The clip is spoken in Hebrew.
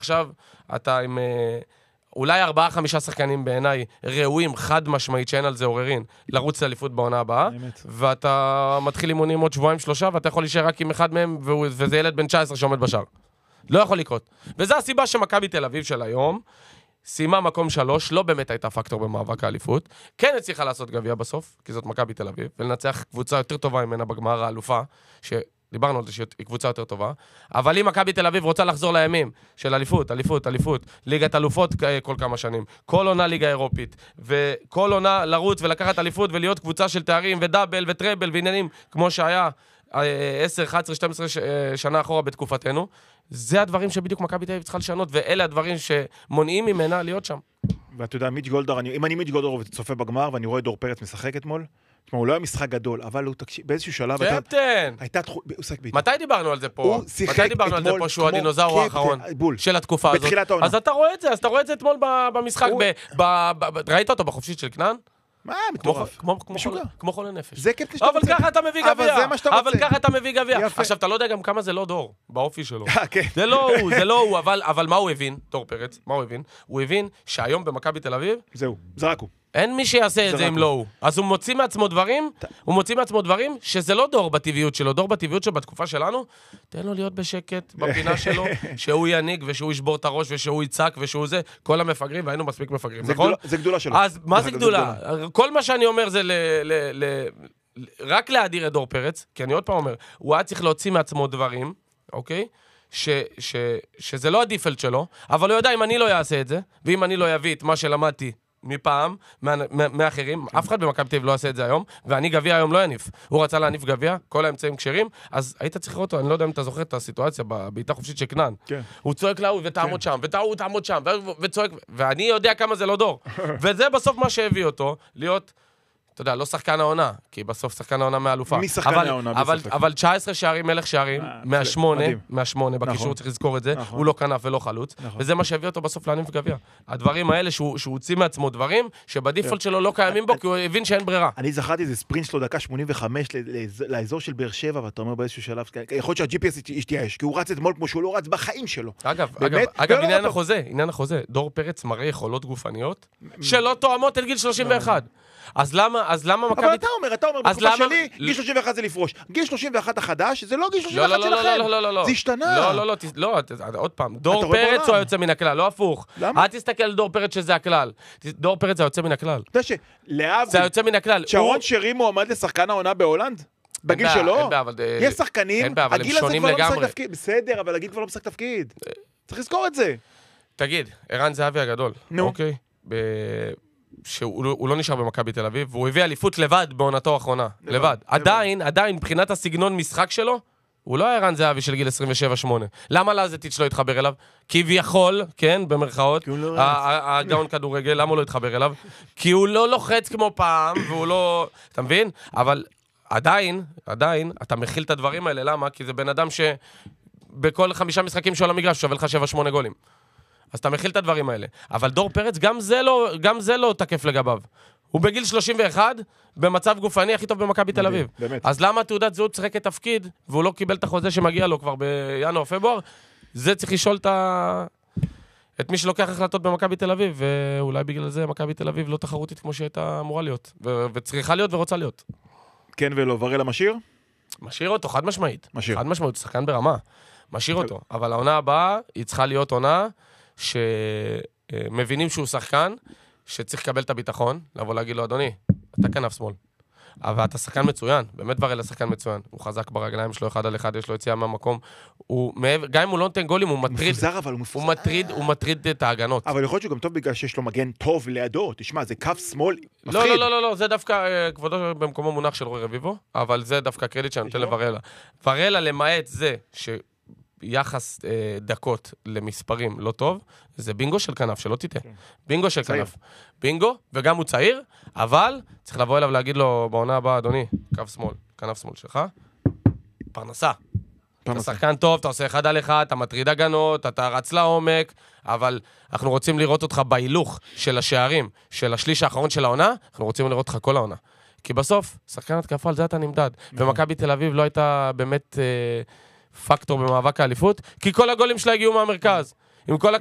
עכשיו אתה עם אולי 4-5 שחקנים בעיניי ראויים, חד משמעית שאין על זה עוררין, לרוץ לאליפות בעונה הבאה, ואתה מתחיל אימונים עוד 2-3, ואתה יכול להישאר רק עם אחד מהם, וזה ילד בן 19 שעומד בשער. לא יכול לקרות. וזו הסיבה שמכבי תל אביב של היום, סיימה מקום 3, לא באמת הייתה פקטור במאבק האליפות, כן הצליחה לעשות גביע בסוף, כי זאת מכבי תל אביב, ולנצח קבוצה יותר טובה ממנה בגמר האלופה, דיברנו על זה שהיא קבוצה יותר טובה, אבל אם מכבי תל אביב רוצה לחזור לימים של אליפות, ליגת אלופות כל כמה שנים, כל עונה ליגה אירופית, וכל עונה לרוץ ולקחת אליפות ולהיות קבוצה של תארים ודאבל וטראבל ועניינים, כמו שהיה 10, 11, 12 שנה אחורה בתקופתנו, זה הדברים שבדיוק מכבי תל אביב צריכה לשנות, ואלה הדברים שמונעים ממנה להיות שם. ואתה יודע, מיץ' גולדהר, אם אני מיץ' גולדהר וצופה בגמר, ואני רואה דור פרץ משחק אתמול, הוא לא היה משחק גדול, אבל הוא תקשיב, באיזשהו שלב מתי דיברנו על זה פה? מתי דיברנו על זה פה שהוא הדינוזאור האחרון של התקופה הזאת? אז אתה רואה את זה, אתמול במשחק, ראית אותו בחופשית של כנען? מה, מטורף. כמו חולה נפש. זה קפטן שאתה רוצה. אבל ככה אתה מביא גביע. עכשיו, אתה לא יודע גם כמה זה לא דור, באופי שלו. זה לא הוא, אבל מה הוא הבין, דור פרץ, מה הוא הבין? הוא הבין שהיום במכבי תל אביב, זהו, זרקו. אין מי שיעשה את זה אם לא הוא. אז הוא מוציא מעצמו דברים שזה לא דור בטבעיות שלו, דור בטבעיות שבתקופה שלנו, תן לו להיות בשקט בפינה שלו, שהוא יניג ושהוא ישבור את הראש ושהוא יצק ושהוא זה, כל המפגרים, והיינו מספיק מפגרים, נכון? זה גדולה שלו. אז מה זה גדולה? כל מה שאני אומר זה רק להאדיר את דור פרץ, כי אני עוד פעם אומר, הוא היה צריך להוציא מעצמו דברים, אוקיי? שזה לא הדיפלט שלו, אבל הוא יודע אם אני לא אעשה את זה, ואם אני לא אביא את מה שלמדתי מפעם, מאחרים, אף אחד במכבי תל אביב לא עושה את זה היום, ואני גביע היום לא יניף. הוא רצה להניף גביע, כל האמצעים כשרים, אז היית צריך לראות אותו, אני לא יודע אם אתה זוכר את הסיטואציה, בבעיטה חופשית של כנען. הוא צועק להוא ותעמוד שם, והוא תעמוד שם, וצועק, ואני יודע כמה זה לא דור. וזה בסוף מה שהביא אותו, להיות, אתה יודע, לא שחקן העונה, כי בסוף שחקן העונה מהאלופה. מי שחקן העונה? אבל 19 שערים, מלך שערים, מהשמונה, בקישור צריך לזכור את זה, הוא לא כנף ולא חלוץ, וזה מה שהביא אותו בסוף להניף גביע. הדברים האלה שהוא הוציא מעצמו דברים, שבדיפולט שלו לא קיימים בו, כי הוא הבין שאין ברירה. אני זכרתי איזה ספרינט שלו דקה 85 לאזור של באר שבע, ואתה אומר באיזשהו שלב, יכול להיות שה-GPS ישתייש, כי הוא רץ אתמול כמו שהוא לא רץ בחיים שלו. אגב, עניין החוזה, דור פרץ מראה יכולות גופניות שלא תואמות את גיל 31. אז למה מכבי... אבל אתה אומר, בתקופה שלי, גיל 31 זה לפרוש. גיל 31 החדש, זה לא גיל 31 שלכם. לא. זה השתנה. לא, עוד פעם. דור פרץ הוא היוצא מן הכלל, לא הפוך. למה? אל תסתכל על דור פרץ שזה הכלל. דור פרץ זה היוצא מן הכלל. אתה יודע שלהבדיל... זה היוצא מן הכלל. שרון שרי מועמד לשחקן העונה בהולנד? בגיל שלו? יש שחקנים, הגיל הזה כבר לא משחק תפקיד. בסדר, אבל הגיל כבר לא משחק תפקיד. צריך לזכור את זה. תגיד, ערן זהבי הגדול. אוקיי? שהוא לא נשאר במכבי תל אביב, והוא הביא אליפות לבד בעונתו האחרונה. לבד. עדיין, מבחינת הסגנון משחק שלו, הוא לא היה ערן זהבי של גיל 27-8. למה לזטיץ' לא התחבר אליו? כביכול, כן, במרכאות, הגאון כדורגל, למה הוא לא התחבר אליו? כי הוא לא לוחץ כמו פעם, והוא לא... אתה מבין? אבל עדיין, אתה מכיל את הדברים האלה. למה? כי זה בן אדם שבכל 5 משחקים של המגרש שווה לך 7-8 גולים. אז אתה מכיל את הדברים האלה. אבל דור פרץ, גם זה לא תקף לגביו. הוא בגיל 31, במצב גופני הכי טוב במכבי תל אביב. אז למה תעודת זהות שחק את תפקיד, והוא לא קיבל את החוזה שמגיע לו כבר בינואר, פברואר? זה צריך לשאול את מי שלוקח החלטות במכבי תל אביב, ואולי בגלל זה מכבי תל אביב לא תחרותית כמו שהייתה אמורה להיות, וצריכה להיות ורוצה להיות. כן ולא, ורלה משאיר? משאיר אותו, חד משמעית. חד משמעית, שחקן ברמה. משאיר אותו. אבל העונה הבאה, היא צריכה להיות עונה שמבינים שהוא שחקן, שצריך לקבל את הביטחון, לבוא להגיד לו, אדוני, אתה כנף שמאל. אבל אתה שחקן מצוין, באמת ורלה שחקן מצוין. הוא חזק ברגליים שלו 1 על 1, יש לו יציאה מהמקום. גם אם הוא לא נותן גולים, הוא מטריד. מפוזר, אבל הוא מפוזר. הוא מטריד את ההגנות. אבל יכול להיות שהוא גם טוב בגלל שיש לו מגן טוב לידו. תשמע, זה קו שמאל מפחיד. לא, זה דווקא כבודו במקומו מונח של רוי רביבו, אבל זה דווקא קרדיט שאני נותן לוורלה. ורלה, למעט זה יחס דקות למספרים לא טוב, זה בינגו של כנף, שלא תיתן. בינגו של כנף. בינגו, וגם הוא צעיר, אבל צריך לבוא אליו להגיד לו בעונה הבאה, אדוני, קו שמאל, כנף שמאל שלך, פרנסה. אתה שחקן טוב, אתה עושה 1 על 1, אתה מטריד הגנות, אתה רץ לעומק, אבל אנחנו רוצים לראות אותך בהילוך של השערים, של השליש האחרון של העונה, אנחנו רוצים לראות אותך כל העונה. כי בסוף, שחקן התקפה, על זה אתה נמדד. ומכבי תל אביב לא הייתה באמת פקטור במאבק האליפות, כי כל הגולים שלה הגיעו מהמרכז. עם כל